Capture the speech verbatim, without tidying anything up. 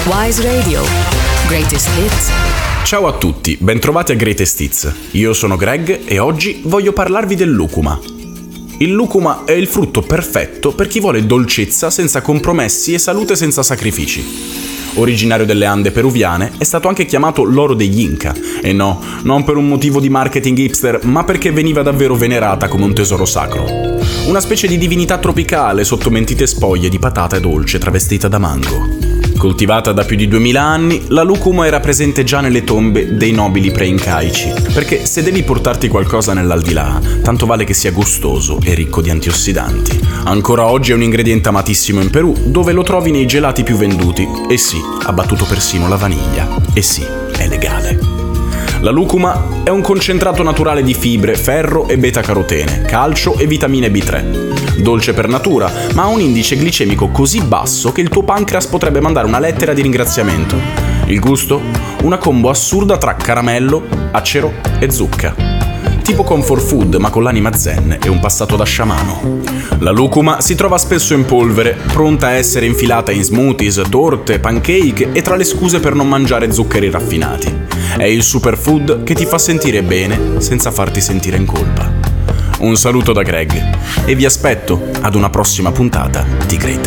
Wise Radio. Greatest Hits. Ciao a tutti, bentrovati a Greatest Hits. Io sono Greg e oggi voglio parlarvi del lucuma. Il lucuma è il frutto perfetto per chi vuole dolcezza senza compromessi e salute senza sacrifici. Originario delle Ande peruviane, è stato anche chiamato l'oro degli Inca. E no, non per un motivo di marketing hipster, ma perché veniva davvero venerata come un tesoro sacro. Una specie di divinità tropicale sotto mentite spoglie di patata dolce travestita da mango. Coltivata da più di duemila anni, la lucuma era presente già nelle tombe dei nobili pre-incaici, perché se devi portarti qualcosa nell'aldilà, tanto vale che sia gustoso e ricco di antiossidanti. Ancora oggi è un ingrediente amatissimo in Perù, dove lo trovi nei gelati più venduti, e sì, ha battuto persino la vaniglia, e sì, è legale. La lucuma è un concentrato naturale di fibre, ferro e beta-carotene, calcio e vitamine B tre. Dolce per natura, ma ha un indice glicemico così basso che il tuo pancreas potrebbe mandare una lettera di ringraziamento. Il gusto? Una combo assurda tra caramello, acero e zucca. Tipo comfort food, ma con l'anima zen e un passato da sciamano. La lucuma si trova spesso in polvere, pronta a essere infilata in smoothies, torte, pancake e tra le scuse per non mangiare zuccheri raffinati. È il superfood che ti fa sentire bene senza farti sentire in colpa. Un saluto da Greg e vi aspetto ad una prossima puntata di Great